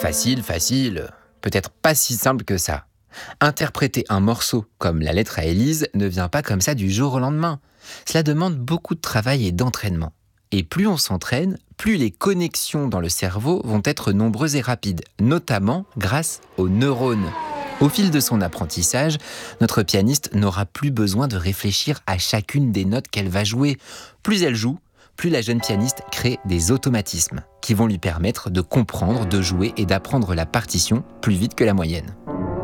Facile, facile. Peut-être pas si simple que ça. Interpréter un morceau comme la lettre à Élise ne vient pas comme ça du jour au lendemain. Cela demande beaucoup de travail et d'entraînement. Et plus on s'entraîne, plus les connexions dans le cerveau vont être nombreuses et rapides, notamment grâce aux neurones. Au fil de son apprentissage, notre pianiste n'aura plus besoin de réfléchir à chacune des notes qu'elle va jouer. Plus elle joue, plus la jeune pianiste crée des automatismes qui vont lui permettre de comprendre, de jouer et d'apprendre la partition plus vite que la moyenne.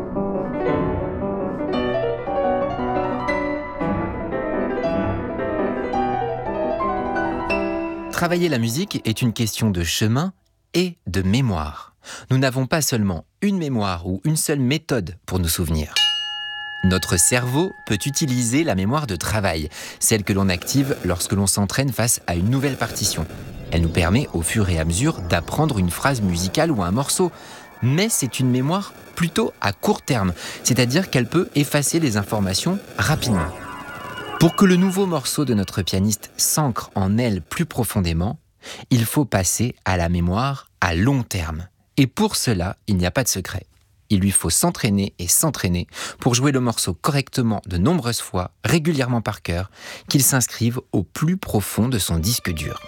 Travailler la musique est une question de chemin et de mémoire. Nous n'avons pas seulement une mémoire ou une seule méthode pour nous souvenir. Notre cerveau peut utiliser la mémoire de travail, celle que l'on active lorsque l'on s'entraîne face à une nouvelle partition. Elle nous permet au fur et à mesure d'apprendre une phrase musicale ou un morceau. Mais c'est une mémoire plutôt à court terme, c'est-à-dire qu'elle peut effacer les informations rapidement. Pour que le nouveau morceau de notre pianiste s'ancre en elle plus profondément, il faut passer à la mémoire à long terme. Et pour cela, il n'y a pas de secret. Il lui faut s'entraîner et s'entraîner pour jouer le morceau correctement de nombreuses fois, régulièrement par cœur, qu'il s'inscrive au plus profond de son disque dur.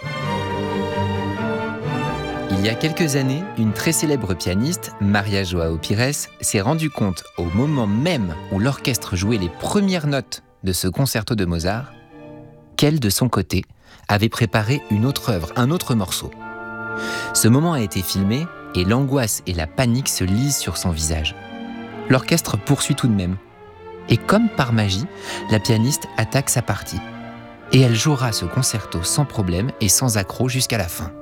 Il y a quelques années, une très célèbre pianiste, Maria João Pires, s'est rendue compte au moment même où l'orchestre jouait les premières notes de ce concerto de Mozart, qu'elle, de son côté, avait préparé une autre œuvre, un autre morceau. Ce moment a été filmé et l'angoisse et la panique se lisent sur son visage. L'orchestre poursuit tout de même. Et comme par magie, la pianiste attaque sa partie. Et elle jouera ce concerto sans problème et sans accroc jusqu'à la fin.